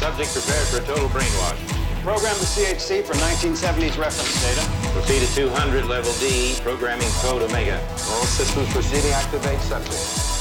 Subject prepared for a total brainwash. Program the CHC for 1970s reference data. Proceed to 200, level D, programming code Omega. All systems proceeding, activate subject.